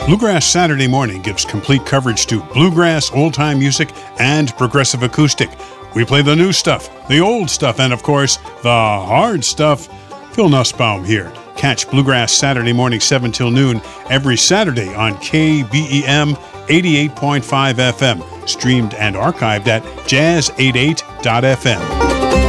Bluegrass Saturday Morning gives complete coverage to bluegrass, old-time music, and progressive acoustic. We play the new stuff, the old stuff, and of course, the hard stuff. Phil Nussbaum here. Catch Bluegrass Saturday Morning 7 till noon every Saturday on KBEM 88.5 FM, streamed and archived at jazz88.fm.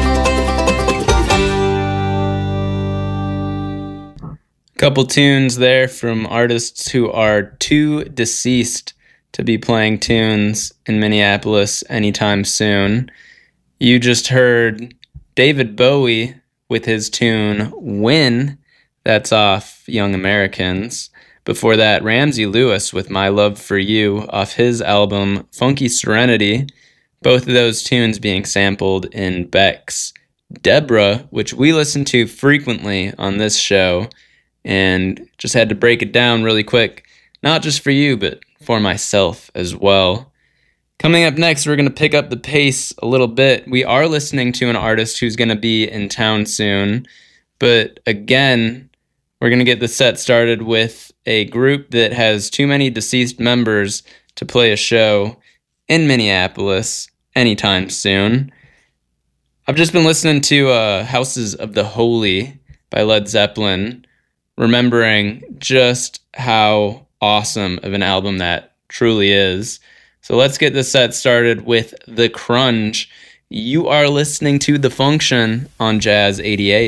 Couple tunes there from artists who are too deceased to be playing tunes in Minneapolis anytime soon. You just heard David Bowie with his tune Win, that's off Young Americans. Before that, Ramsey Lewis with My Love for You off his album Funky Serenity, both of those tunes being sampled in Beck's Deborah, which we listen to frequently on this show, and just had to break it down really quick, not just for you, but for myself as well. Coming up next, we're going to pick up the pace a little bit. We are listening to an artist who's going to be in town soon, but again, we're going to get the set started with a group that has too many deceased members to play a show in Minneapolis anytime soon. I've just been listening to Houses of the Holy by Led Zeppelin, remembering just how awesome of an album that truly is. So let's get the set started with The Crunge. You are listening to The Function on Jazz 88.